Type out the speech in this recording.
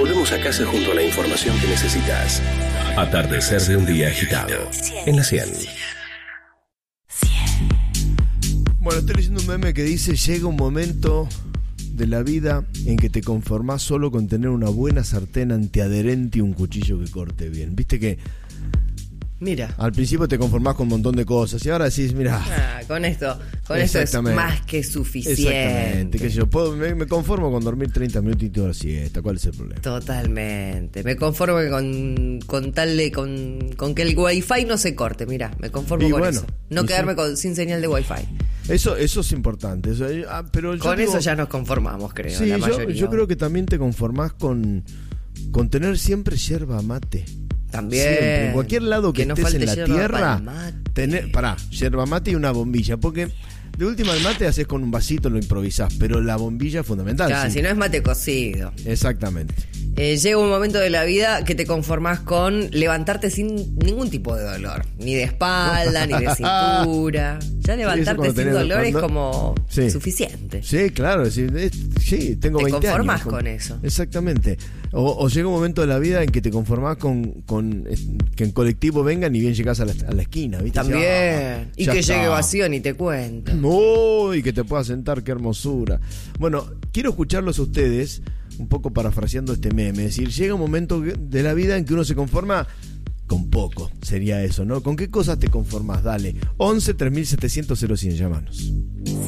Volvemos a casa junto a la información que necesitas. Atardecer de un día agitado. En la 100. Bueno, estoy leyendo un meme que dice: llega un momento de la vida en que te conformás solo con tener una buena sartén antiadherente y un cuchillo que corte bien. Viste que mira, al principio te conformás con un montón de cosas y ahora decís, mira, con esto es más que suficiente. Exactamente, qué sé yo, me conformo con dormir 30 minutitos de la siesta. ¿Cuál es el problema? Totalmente. Me conformo con tal de con que el wifi no se corte. Mira, me conformo con eso. No quedarme sin señal de wifi. Eso es importante. Pero con eso ya nos conformamos, creo. Sí, la mayoría. yo creo que también te conformás con tener siempre yerba mate. También. Siempre. En cualquier lado que estés en la tierra, pará, yerba mate y una bombilla. Porque de última el mate haces con un vasito, lo improvisás, pero la bombilla es fundamental. Claro, si no es mate cocido. Exactamente. Llega un momento de la vida que te conformás con levantarte sin ningún tipo de dolor. Ni de espalda, ni de cintura. Ya levantarte sin dolor es como suficiente. Sí, claro. Sí, tengo 20 años. Te conformás con eso. Exactamente. O llega un momento de la vida en que te conformás con que en colectivo vengan y bien llegás a la esquina, ¿viste? También. Y que llegue vacío ni te cuento. Uy, que te puedas sentar, qué hermosura. Bueno, quiero escucharlos a ustedes, un poco parafraseando este meme. Es decir, llega un momento de la vida en que uno se conforma con poco. Sería eso, ¿no? ¿Con qué cosas te conformas? Dale. 11 3700 0100, llámanos.